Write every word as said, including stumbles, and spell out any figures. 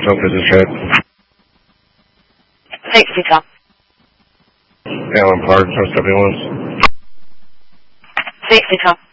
Hope this is good. Safety Top. Allen Park, Post W one. Safety Top.